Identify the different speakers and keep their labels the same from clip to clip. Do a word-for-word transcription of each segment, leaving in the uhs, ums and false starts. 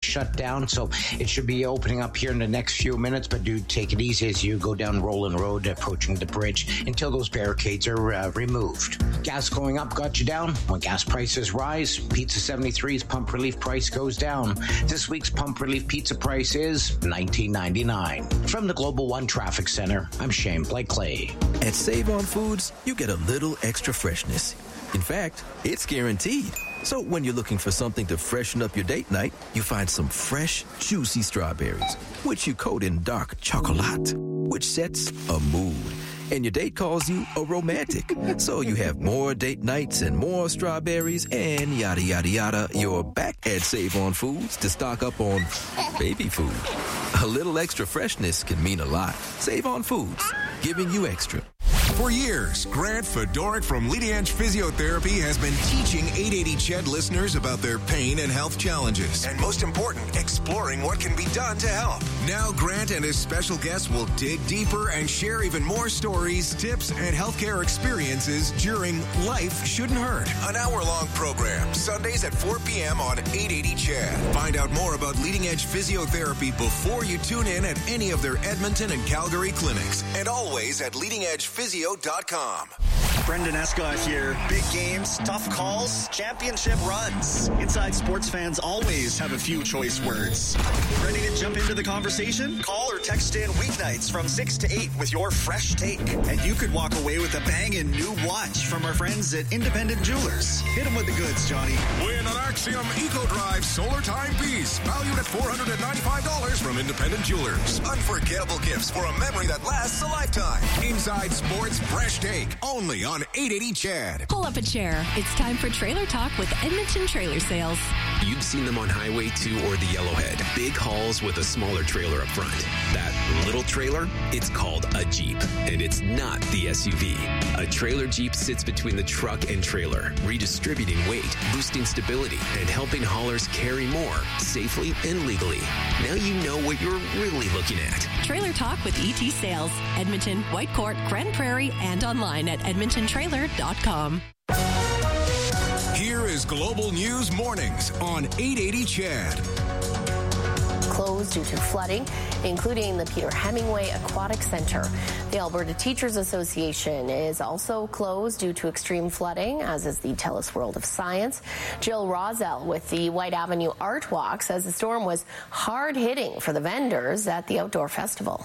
Speaker 1: shut down, so it should be opening up here in the next few minutes, but do take it easy as you go down Roland Road, approaching the bridge, until those barricades are uh, removed. Gas going up got you down. When gas prices rise, Pizza seventy-three's pump relief price goes down. This week's pump relief pizza price is nineteen ninety-nine. From the Global One Traffic Center, I'm Shane Blakely.
Speaker 2: At Save On Foods, you get a little extra freshness. In fact, it's guaranteed. So when you're looking for something to freshen up your date night, you find some fresh, juicy strawberries, which you coat in dark chocolate, which sets a mood. And your date calls you a romantic. So you have more date nights and more strawberries and yada, yada, yada. You're back at Save On Foods to stock up on baby food. A little extra freshness can mean a lot. Save On Foods, giving you extra.
Speaker 3: For years, Grant Fedoric from Leading Edge Physiotherapy has been teaching eight eighty C H E D listeners about their pain and health challenges. And most important, exploring what can be done to help. Now Grant and his special guests will dig deeper and share even more stories, tips, and healthcare experiences during Life Shouldn't Hurt, an hour-long program, Sundays at four p.m. on eight eighty C H E D. Find out more about Leading Edge Physiotherapy before you tune in at any of their Edmonton and Calgary clinics, and always at leading edge physio dot com.
Speaker 4: Brendan Escott here. Big games, tough calls, championship runs. Inside Sports fans always have a few choice words. Ready to jump into the conversation? Call or text in weeknights from six to eight with your fresh take. And you could walk away with a banging new watch from our friends at Independent Jewelers. Hit them with the goods, Johnny.
Speaker 3: Win an Axiom Eco Drive solar timepiece valued at four hundred ninety-five dollars from Independent Jewelers. Unforgettable gifts for a memory that lasts a lifetime. Inside Sports Fresh Take, only on eight eighty C H E D.
Speaker 5: Pull up a chair. It's time for Trailer Talk with Edmonton Trailer Sales.
Speaker 6: You've seen them on Highway two or the Yellowhead. Big hauls with a smaller trailer up front. That little trailer, it's called a Jeep, and it's not the S U V. A trailer Jeep sits between the truck and trailer, redistributing weight, boosting stability, and helping haulers carry more safely and legally. Now you know what you're really looking at.
Speaker 5: Trailer Talk with E T Sales. Edmonton, Whitecourt, Grand Prairie, and online at edmonton trailer dot com.
Speaker 3: Here is Global News Mornings on eight eighty C H E D.
Speaker 7: Closed due to flooding, including the Peter Hemingway Aquatic Center. The Alberta Teachers Association is also closed due to extreme flooding, as is the TELUS World of Science. Jill Rosell with the White Avenue Art Walk says the storm was hard-hitting for the vendors at the outdoor festival.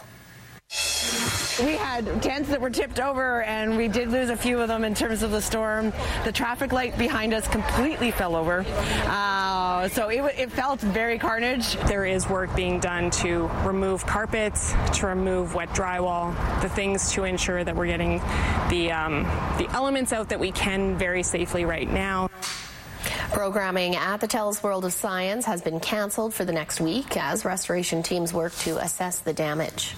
Speaker 8: We had tents that were tipped over, and we did lose a few of them in terms of the storm. The traffic light behind us completely fell over. Uh, so it, it felt very carnage.
Speaker 9: There is work being done to remove carpets, to remove wet drywall, the things to ensure that we're getting the, um, the elements out that we can very safely right now.
Speaker 7: Programming at the TELUS World of Science has been canceled for the next week as restoration teams work to assess the damage.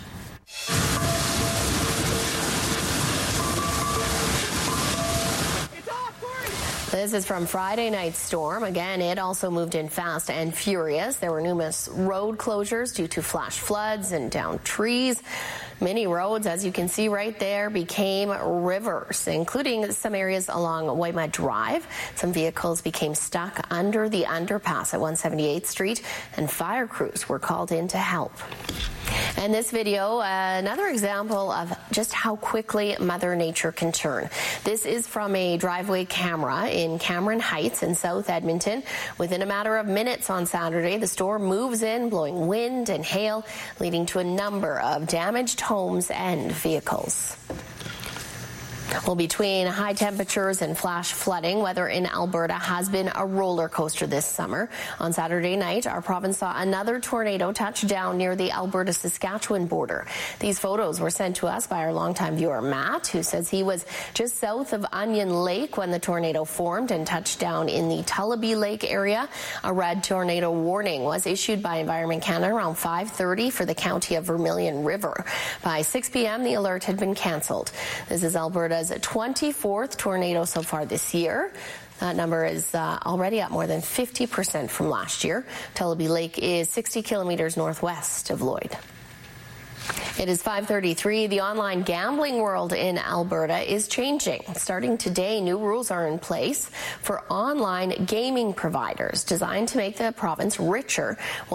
Speaker 7: This is from Friday night's storm. Again, it also moved in fast and furious. There were numerous road closures due to flash floods and downed trees. Many roads, as you can see right there, became rivers, including some areas along Waimea Drive. Some vehicles became stuck under the underpass at one seventy-eighth Street, and fire crews were called in to help. And this video, uh, another example of just how quickly Mother Nature can turn. This is from a driveway camera in Cameron Heights in South Edmonton. Within a matter of minutes on Saturday, the storm moves in, blowing wind and hail, leading to a number of damaged homes and vehicles. Well, between high temperatures and flash flooding, weather in Alberta has been a roller coaster this summer. On Saturday night, our province saw another tornado touch down near the Alberta-Saskatchewan border. These photos were sent to us by our longtime viewer, Matt, who says he was just south of Onion Lake when the tornado formed and touched down in the Tullabee Lake area. A red tornado warning was issued by Environment Canada around five thirty for the county of Vermilion River. By six p.m., the alert had been cancelled. This is Alberta's twenty-fourth tornado so far this year. That number is uh, already up more than fifty percent from last year. Tullabee Lake is sixty kilometers northwest of Lloyd. It is five thirty-three. The online gambling world in Alberta is changing. Starting today, new rules are in place for online gaming providers designed to make the province richer.